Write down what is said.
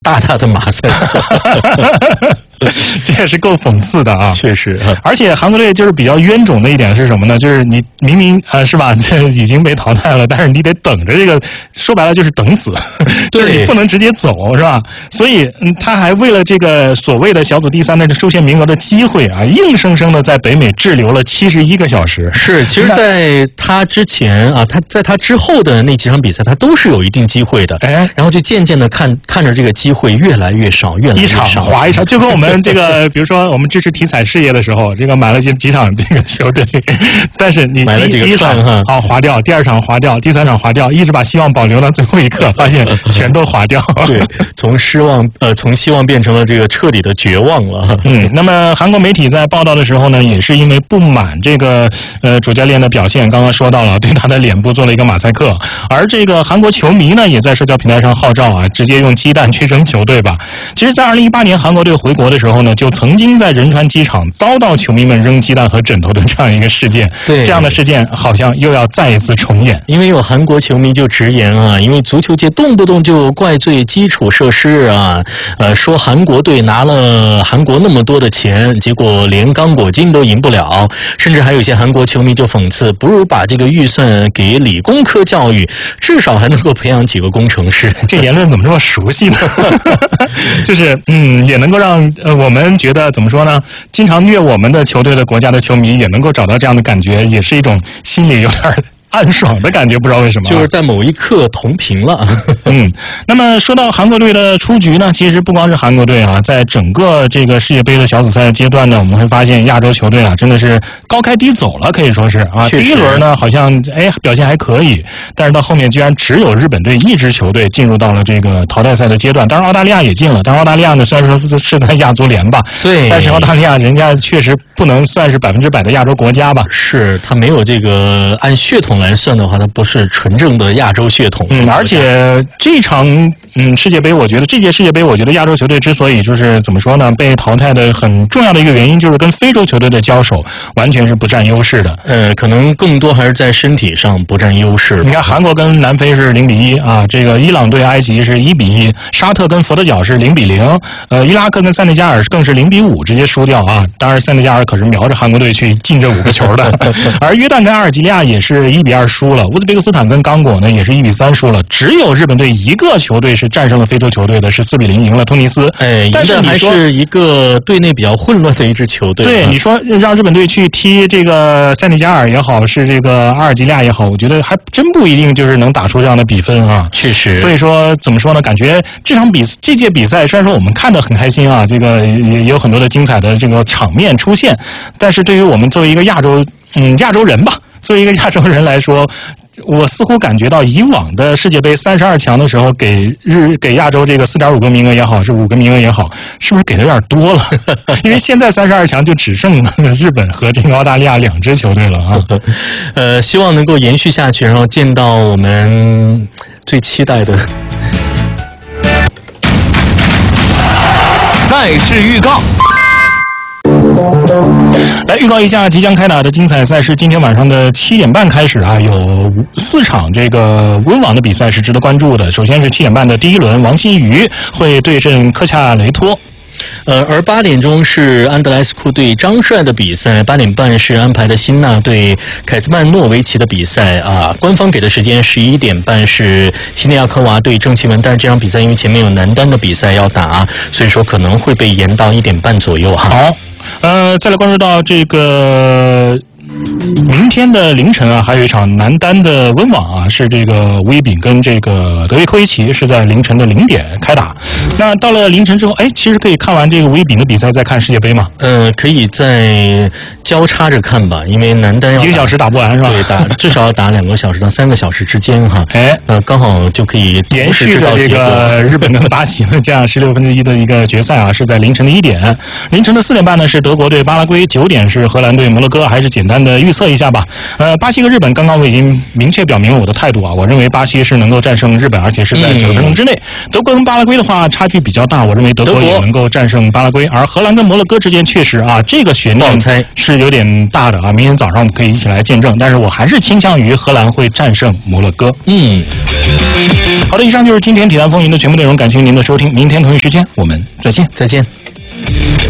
大大的马赛克。 这也是够讽刺的啊！ 确实， 而且韩国队就是比较冤种的一点是什么呢？就是你明明是吧，这已经被淘汰了，但是你得等着这个，说白了就是等死，就是你不能直接走，是吧？所以他还为了这个所谓的小组第3的出线名额的机会啊，硬生生的在北美滞留了71个小时。 是，其实在他之前啊，他在他之后的那几场比赛，他都是有一定机会的，然后就渐渐的看着这个机会越来越少，越来越少， 一场划一场，就跟我们这个，比如说我们支持体彩事业的时候，这个买了几场这个球队，但是你买了几个第一场好划掉，第2场划掉，第3场划掉，一直把希望保留到最后一刻，发现全都划掉。 对，从希望变成了这个彻底的绝望了。 那么韩国媒体在报道的时候呢，也是因为不满这个主教练的表现，刚刚说到了，对他的脸部做了一个马赛克，而这个韩国球迷呢，也在社交平台上号召啊，直接用鸡蛋去扔球队吧。其实，在2018年韩国队回国的时候呢，就曾经在仁川机场遭到球迷们扔鸡蛋和枕头的这样一个事件。 对， 这样的事件好像又要再一次重演。 因为有韩国球迷就直言啊，因为足球界动不动就怪罪基础设施啊，说韩国队拿了韩国那么多的钱，结果连刚果金都赢不了，甚至还有一些韩国球迷就讽刺，不如把这个预算给理工科教育，至少还能够培养几个工程师。 这言论怎么这么熟悉呢？就是也能够让我们觉得怎么说呢？经常虐我们的球队的国家的球迷也能够找到这样的感觉，也是一种心里有点暗爽的感觉，不知道为什么， 就是在某一刻同频了。 那么说到韩国队的出局呢，其实不光是韩国队啊，在整个这个世界杯的小组赛阶段呢，我们会发现亚洲球队啊真的是高开低走了，可以说是啊。第一轮呢好像表现还可以，但是到后面居然只有日本队一支球队进入到了这个淘汰赛的阶段，当然澳大利亚也进了，但是澳大利亚呢虽然说是在亚足联吧， 对， 但是澳大利亚人家确实不能算是100%的亚洲国家吧， 是他没有这个按血统来算的话，它不是纯正的亚洲血统。 而且这场世界杯，我觉得这届世界杯，我觉得亚洲球队之所以就是怎么说呢，被淘汰的很重要的一个原因，就是跟非洲球队的交手完全是不占优势的。 可能更多还是在身体上不占优势。 你看韩国跟南非是0-1啊，这个伊朗对埃及是1-1，沙特跟佛得角是0-0，伊拉克跟塞内加尔更是0-5直接输掉啊。当然塞内加尔可是瞄着韩国队去进这5个球的，而约旦跟阿尔及利亚也是1-2输了，乌兹别克斯坦跟刚果呢也是1-3输了，只有日本队一个球队是战胜了非洲球队的，是4-0赢了突尼斯。 但是还是一个队内比较混乱的一支球队。 对，你说让日本队去踢这个塞内加尔也好，是这个阿尔及利亚也好，我觉得还真不一定就是能打出这样的比分啊。 确实， 所以说怎么说呢？感觉这届比赛虽然说我们看得很开心啊，这个也有很多的精彩的这个场面出现，但是对于我们作为一个亚洲人吧，作为一个亚洲人来说，我似乎感觉到以往的世界杯32强的时候给亚洲这个4.5个名额也好，是5个名额也好，是不是给的有点多了？因为现在32强就只剩日本和这个澳大利亚2支球队了啊。 希望能够延续下去，然后见到我们最期待的赛事预告。 来预告一下即将开打的精彩赛事，今天晚上的7点半开始啊，有4场这个温网的比赛是值得关注的。首先是7点半的第一轮，王新宇会对阵科恰雷托。 而8点钟是安德莱斯库对张帅的比赛，8点半是安排的辛纳对凯兹曼诺维奇的比赛啊。官方给的时间11点半是西内亚科娃对郑奇文，但是这场比赛因为前面有男单的比赛要打，所以说可能会被延到1点半左右哈。 好，再来关注到这个明天的凌晨啊，还有一场男单的温网啊，是这个吴亦丙跟这个德约科维奇是在凌晨的0点开打。那到了凌晨之后，其实可以看完这个吴亦丙的比赛再看世界杯吗？ 可以再交叉着看吧，因为男单要 1个小时打不完是吧？ 对，至少要打2个小时到3个小时之间哈。刚好就可以延续着这个日本跟巴西的这样1/16的一个决赛啊，是在凌晨的1点。凌晨的4点半呢是德国对巴拉圭，9点是荷兰对摩洛哥。还是简单的预测一下吧。巴西和日本，刚刚我已经明确表明了我的态度啊，我认为巴西是能够战胜日本，而且是在9分钟之内。德国跟巴拉圭的话， 差距比较大，我认为德国也能够战胜巴拉圭，而荷兰跟摩洛哥之间确实啊，这个悬念是有点大的啊。明天早上我们可以一起来见证，但是我还是倾向于荷兰会战胜摩洛哥。好的，以上就是今天体坛风云的全部内容，感谢您的收听，明天同一时间我们再见。